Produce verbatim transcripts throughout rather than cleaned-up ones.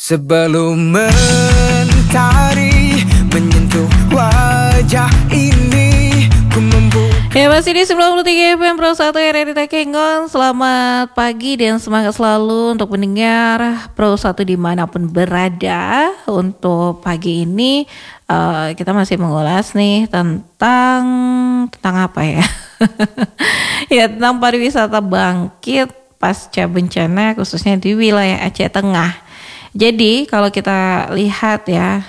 Sebelum mentari menyentuh wajah ini, ku membuka. Ya, masih di sembilan puluh tiga F M Pro satu R R I Takengon. Selamat pagi dan semangat selalu untuk pendengar Pro satu dimanapun berada. Untuk pagi ini uh, kita masih mengulas nih tentang tentang apa ya? Ya, tentang pariwisata bangkit pasca bencana khususnya di wilayah Aceh Tengah. Jadi kalau kita lihat ya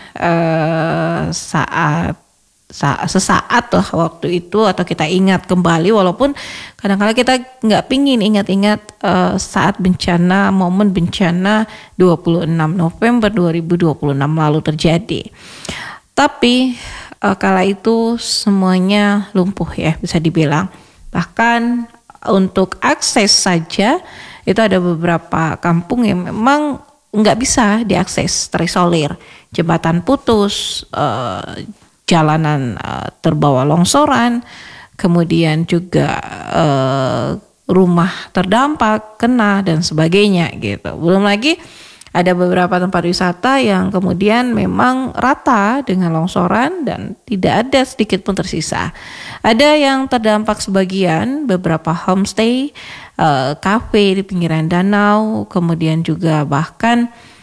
uh, saat Sa- sesaat lah waktu itu, atau kita ingat kembali, walaupun kadang-kadang kita nggak pingin ingat-ingat uh, saat bencana, momen bencana dua puluh enam November dua ribu dua puluh enam lalu terjadi. Tapi uh, kala itu semuanya lumpuh ya, bisa dibilang. Bahkan untuk akses saja itu ada beberapa kampung yang memang nggak bisa diakses, terisolir, jembatan putus, uh, jalanan uh, terbawa longsoran, kemudian juga uh, rumah terdampak, kena dan sebagainya gitu. Belum lagi ada beberapa tempat wisata yang kemudian memang rata dengan longsoran dan tidak ada sedikit pun tersisa. Ada yang terdampak sebagian, beberapa homestay, uh, kafe di pinggiran danau, kemudian juga bahkan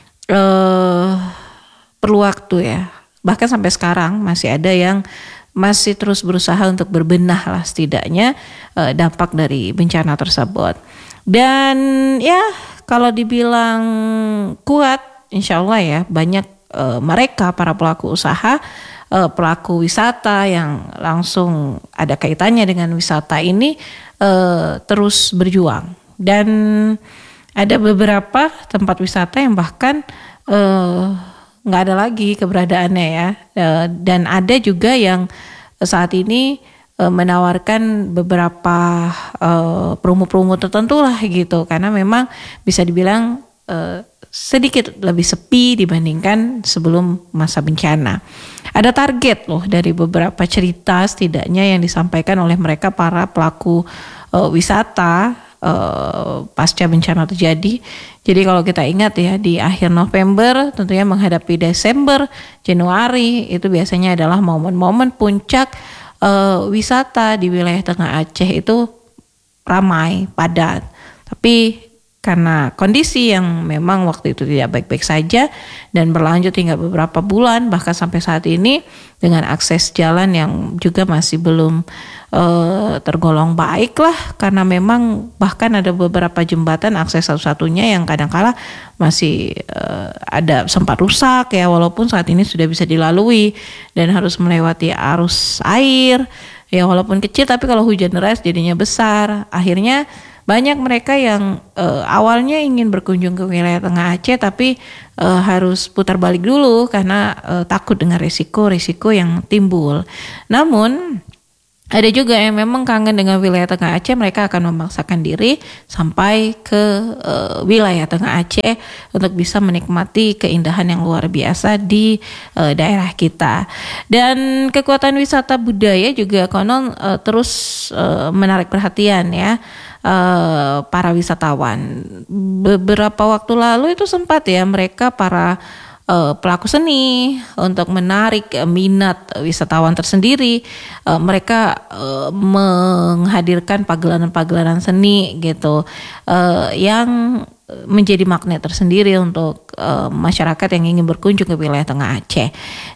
uh, perlu waktu ya. Bahkan sampai sekarang masih ada yang masih terus berusaha untuk berbenah lah setidaknya uh, dampak dari bencana tersebut. Dan ya kalau dibilang kuat, insya Allah ya banyak uh, mereka para pelaku usaha, uh, pelaku wisata yang langsung ada kaitannya dengan wisata ini uh, terus berjuang. Dan ada beberapa tempat wisata yang bahkan uh, nggak ada lagi keberadaannya ya, dan ada juga yang saat ini menawarkan beberapa promo-promo tertentu lah gitu, karena memang bisa dibilang sedikit lebih sepi dibandingkan sebelum masa bencana. Ada target loh dari beberapa cerita setidaknya yang disampaikan oleh mereka para pelaku wisata Uh, pasca bencana terjadi. Jadi kalau kita ingat ya, di akhir November tentunya menghadapi Desember, Januari itu biasanya adalah momen-momen puncak uh, wisata di wilayah Tengah Aceh itu ramai, padat. Tapi karena kondisi yang memang waktu itu tidak baik-baik saja dan berlanjut hingga beberapa bulan, bahkan sampai saat ini dengan akses jalan yang juga masih belum uh, tergolong baik lah, karena memang bahkan ada beberapa jembatan akses satu-satunya yang kadang-kala masih uh, ada sempat rusak ya, walaupun saat ini sudah bisa dilalui dan harus melewati arus air ya, walaupun kecil tapi kalau hujan deras jadinya besar. Akhirnya banyak mereka yang uh, awalnya ingin berkunjung ke wilayah Tengah Aceh tapi uh, harus putar balik dulu karena uh, takut dengan risiko-risiko yang timbul. Namun ada juga yang memang kangen dengan wilayah Tengah Aceh, mereka akan memaksakan diri sampai ke uh, wilayah Tengah Aceh untuk bisa menikmati keindahan yang luar biasa di uh, daerah kita. Dan kekuatan wisata budaya juga konon uh, terus uh, menarik perhatian ya uh, para wisatawan. Beberapa waktu lalu itu sempat ya mereka para Uh, pelaku seni untuk menarik uh, minat wisatawan tersendiri, uh, mereka uh, menghadirkan pagelaran-pagelaran seni gitu uh, yang menjadi magnet tersendiri untuk uh, masyarakat yang ingin berkunjung ke wilayah Tengah Aceh.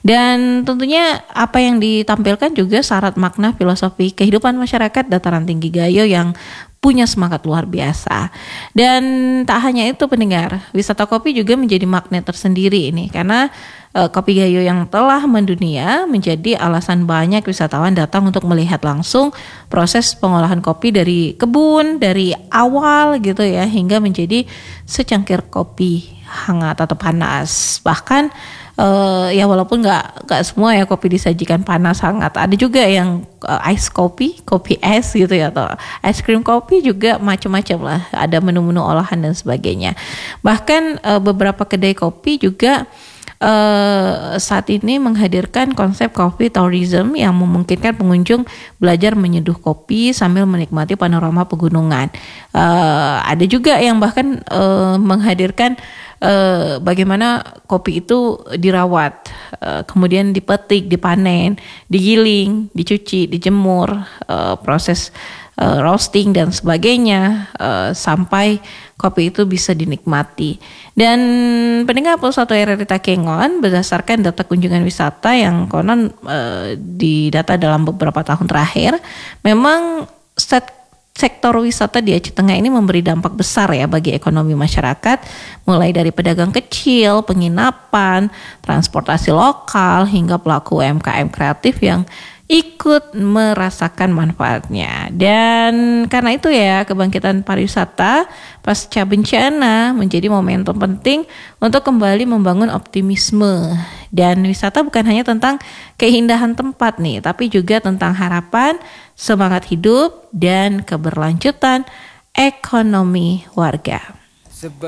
Dan tentunya apa yang ditampilkan juga syarat makna filosofi kehidupan masyarakat dataran tinggi Gayo yang punya semangat luar biasa. Dan tak hanya itu pendengar, wisata kopi juga menjadi magnet tersendiri ini karena e, kopi Gayo yang telah mendunia menjadi alasan banyak wisatawan datang untuk melihat langsung proses pengolahan kopi dari kebun, dari awal gitu ya, hingga menjadi secangkir kopi hangat atau panas. Bahkan Uh, ya walaupun nggak nggak semua ya kopi disajikan panas hangat, ada juga yang uh, ice kopi, kopi es gitu ya, atau ice cream kopi juga macam-macam lah, ada menu-menu olahan dan sebagainya. Bahkan uh, beberapa kedai kopi juga uh, saat ini menghadirkan konsep coffee tourism yang memungkinkan pengunjung belajar menyeduh kopi sambil menikmati panorama pegunungan. Uh, ada juga yang bahkan uh, menghadirkan uh, bagaimana kopi itu dirawat, uh, kemudian dipetik, dipanen, digiling, dicuci, dijemur, uh, proses uh, roasting dan sebagainya uh, sampai kopi itu bisa dinikmati. Dan pendengar Pulsa satu R R I Takengon, berdasarkan data kunjungan wisata yang konon uh, didata dalam beberapa tahun terakhir, memang set sektor wisata di Aceh Tengah ini memberi dampak besar ya bagi ekonomi masyarakat, mulai dari pedagang kecil, penginapan, transportasi lokal, hingga pelaku U M K M kreatif yang ikut merasakan manfaatnya. Dan karena itu ya, kebangkitan pariwisata pasca bencana menjadi momentum penting untuk kembali membangun optimisme. Dan wisata bukan hanya tentang keindahan tempat nih, tapi juga tentang harapan, semangat hidup, dan keberlanjutan ekonomi warga. Sebab